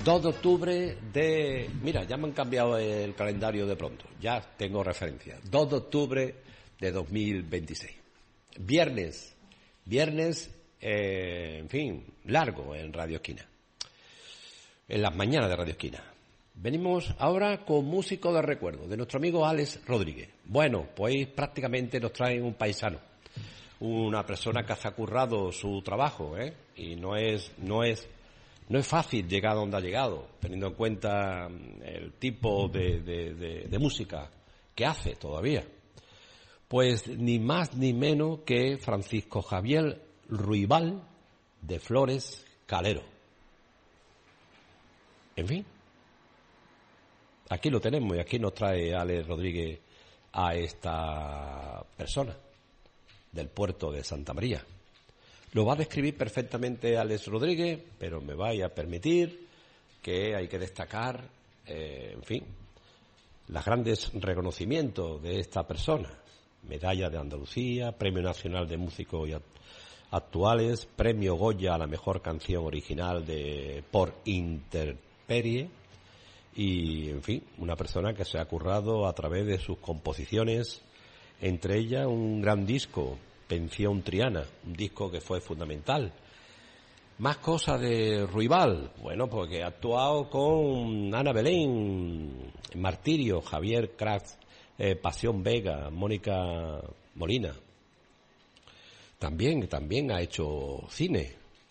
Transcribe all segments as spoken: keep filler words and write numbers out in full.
dos de octubre de... Mira, ya me han cambiado el calendario de pronto. Ya tengo referencia. dos de octubre de dos mil veintiséis. Viernes. Viernes, eh, en fin, largo en Radio Esquina. En las mañanas de Radio Esquina. Venimos ahora con músico de recuerdo, de nuestro amigo Alex Rodríguez. Bueno, pues prácticamente nos traen un paisano. Una persona que ha currado su trabajo, ¿eh? Y no es, no es, no es fácil llegar a donde ha llegado, teniendo en cuenta el tipo de, de, de, de música que hace todavía. Pues ni más ni menos que Francisco Javier Ruibal de Flores Calero. En fin, aquí lo tenemos y aquí nos trae Alex Rodríguez a esta persona del puerto de Santa María. Lo va a describir perfectamente Alex Rodríguez, pero me vaya a permitir que hay que destacar, eh, en fin, los grandes reconocimientos de esta persona. Medalla de Andalucía, Premio Nacional de Músicos Actuales, Premio Goya a la mejor canción original de por Intemperie. Y, en fin, una persona que se ha currado a través de sus composiciones, entre ellas un gran disco, Pensión Triana, un disco que fue fundamental. Más cosas de Ruibal, bueno, porque ha actuado con Ana Belén, Martirio, Javier Crax, eh, Pasión Vega, Mónica Molina. También, también ha hecho cine.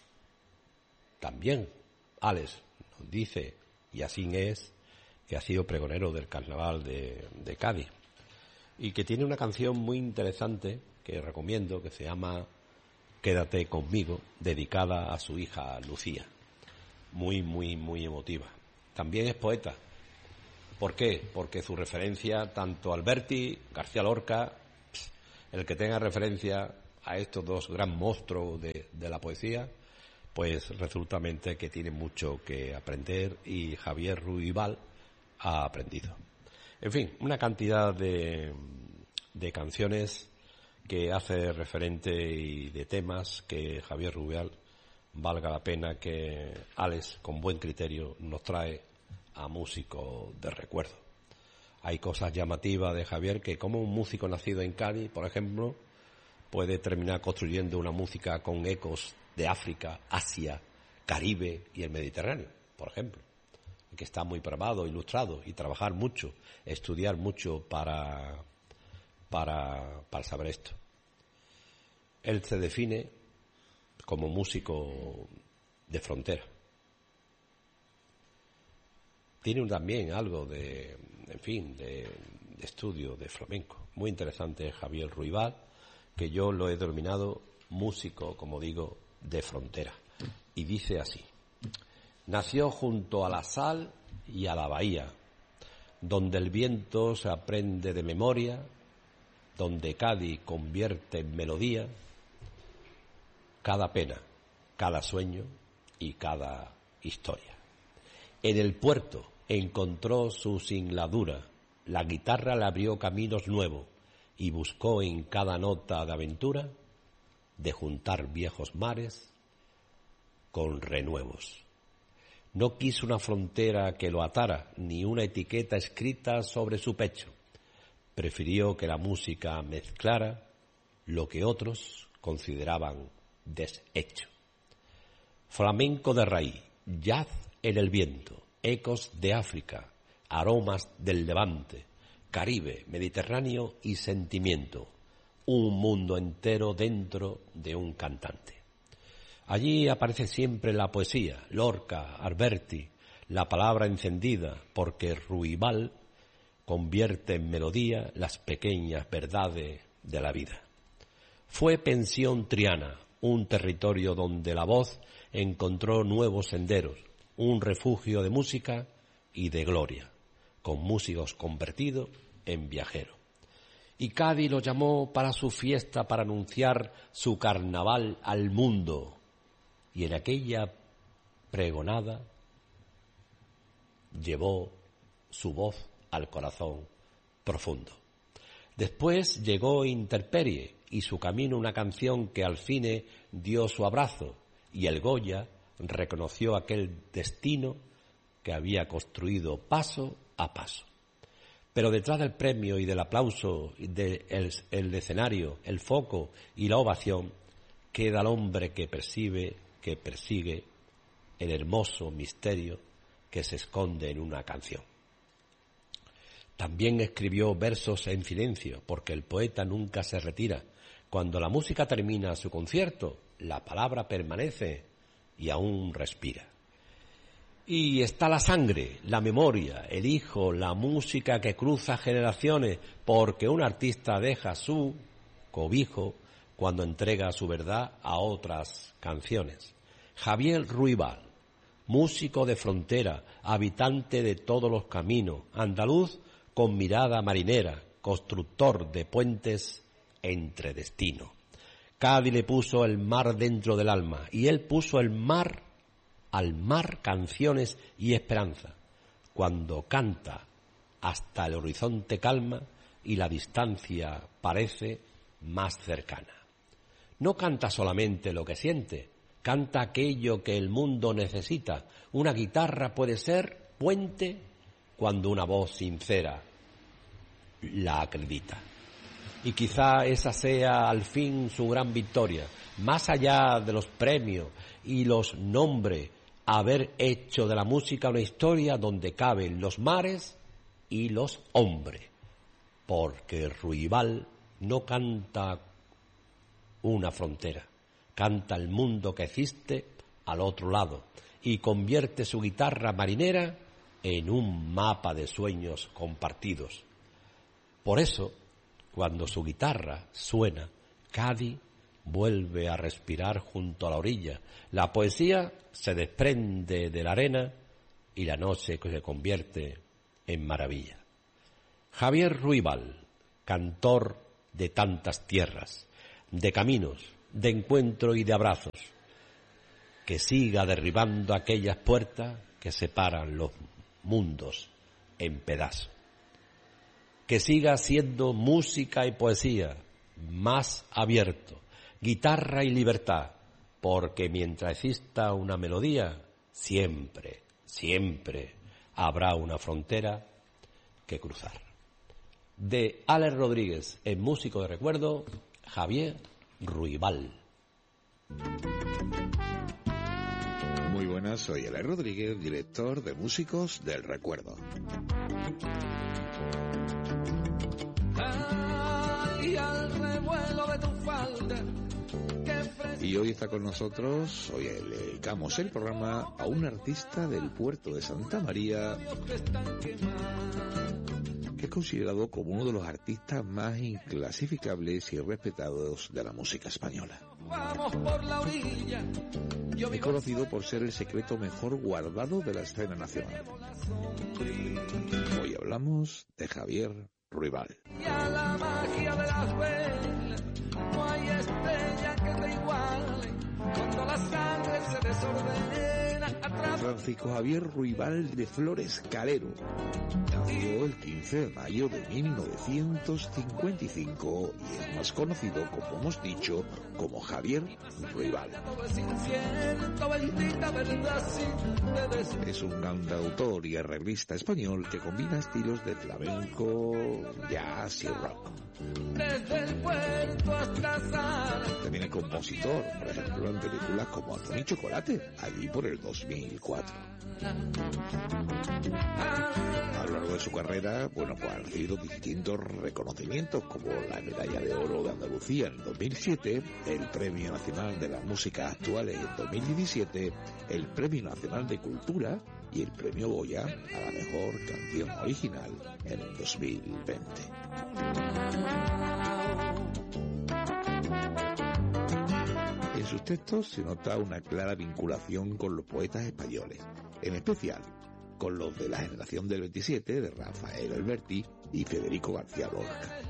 También, Alex nos dice, y así es, que ha sido pregonero del carnaval de, de Cádiz. Y que tiene una canción muy interesante que recomiendo, que se llama Quédate conmigo, dedicada a su hija Lucía. Muy, muy, muy emotiva. También es poeta. ¿Por qué? Porque su referencia, tanto Alberti, García Lorca, el que tenga referencia a estos dos gran monstruos de, de la poesía, pues resultamente que tiene mucho que aprender y Javier Ruibal ha aprendido. En fin, una cantidad de, de canciones que hace referente y de temas que Javier Ruibal valga la pena que Alex, con buen criterio, nos trae a músicos de recuerdo. Hay cosas llamativas de Javier que, como un músico nacido en Cádiz, por ejemplo, puede terminar construyendo una música con ecos de África, Asia, Caribe y el Mediterráneo, por ejemplo, que está muy probado, ilustrado, y trabajar mucho, estudiar mucho para, para, para saber esto. Él se define como músico de frontera. Tiene también algo de, en fin, de, de estudio de flamenco. Muy interesante Javier Ruibal, que yo lo he denominado músico, como digo, de frontera. Y dice así: nació junto a la sal y a la bahía, donde el viento se aprende de memoria, donde Cádiz convierte en melodía cada pena, cada sueño y cada historia. En el puerto encontró su singladura, la guitarra le abrió caminos nuevos y buscó en cada nota de aventura de juntar viejos mares con renuevos. No quiso una frontera que lo atara, ni una etiqueta escrita sobre su pecho. Prefirió que la música mezclara lo que otros consideraban deshecho. Flamenco de raíz, jazz en el viento, ecos de África, aromas del Levante, Caribe, Mediterráneo y sentimiento. Un mundo entero dentro de un cantante. Allí aparece siempre la poesía, Lorca, Alberti, la palabra encendida, porque Ruibal convierte en melodía las pequeñas verdades de la vida. Fue Pensión Triana, un territorio donde la voz encontró nuevos senderos, un refugio de música y de gloria, con músicos convertidos en viajeros. Y Cádiz lo llamó para su fiesta, para anunciar su carnaval al mundo. Y en aquella pregonada llevó su voz al corazón profundo. Después llegó Intemperie y su camino una canción que al fin dio su abrazo, y el Goya reconoció aquel destino que había construido paso a paso. Pero detrás del premio y del aplauso, del el escenario, el foco y la ovación, queda el hombre que percibe, que persigue el hermoso misterio que se esconde en una canción. También escribió versos en silencio, porque el poeta nunca se retira. Cuando la música termina su concierto, la palabra permanece y aún respira. Y está la sangre, la memoria, el hijo, la música que cruza generaciones, porque un artista deja su cobijo cuando entrega su verdad a otras canciones. Javier Ruibal, músico de frontera, habitante de todos los caminos, andaluz con mirada marinera, constructor de puentes entre destinos. Cádiz le puso el mar dentro del alma y él puso el mar al mar canciones y esperanza. Cuando canta hasta el horizonte calma y la distancia parece más cercana. No canta solamente lo que siente, canta aquello que el mundo necesita. Una guitarra puede ser puente cuando una voz sincera la acredita. Y quizá esa sea al fin su gran victoria, más allá de los premios y los nombres, haber hecho de la música una historia donde caben los mares y los hombres, porque Ruibal no canta una frontera, canta el mundo que existe al otro lado y convierte su guitarra marinera en un mapa de sueños compartidos. Por eso, cuando su guitarra suena, Cádiz vuelve a respirar junto a la orilla. La poesía se desprende de la arena y la noche se convierte en maravilla. Javier Ruibal, cantor de tantas tierras, de caminos, de encuentro y de abrazos, que siga derribando aquellas puertas que separan los mundos en pedazos. Que siga siendo música y poesía más abierto, guitarra y libertad, porque mientras exista una melodía, siempre, siempre habrá una frontera que cruzar. De Alex Rodríguez, en Músico de Recuerdo, Javier Ruibal. Muy buenas, soy Alex Rodríguez, director de Músicos del Recuerdo. Ay, al revuelo de tu falda. Y hoy está con nosotros, hoy le dedicamos el programa a un artista del puerto de Santa María que es considerado como uno de los artistas más inclasificables y respetados de la música española. Es conocido por ser el secreto mejor guardado de la escena nacional. Hoy hablamos de Javier Ruibal. Y a la magia de las velas, no hay estrella que te iguale, cuando la sangre se desordena atrás. Francisco Javier Ruibal de Flores Calero nació el quince de mayo de mil novecientos cincuenta y cinco y es más conocido, como hemos dicho, como Javier Ruibal. Es un cantautor y arreglista español que combina estilos de flamenco, jazz y rock. Desde el puerto hasta Sara. También es compositor, por ejemplo, en películas como Antonio Chocolate, allí por el dos mil cuatro. A lo largo de su carrera, bueno, pues ha recibido distintos reconocimientos, como la Medalla de Oro de Andalucía en dos mil siete, el Premio Nacional de las Músicas Actuales en dos mil diecisiete, el Premio Nacional de Cultura y el Premio Goya a la Mejor Canción Original en el dos mil veinte. En sus textos se nota una clara vinculación con los poetas españoles, en especial con los de la generación del veintisiete de Rafael Alberti y Federico García Lorca.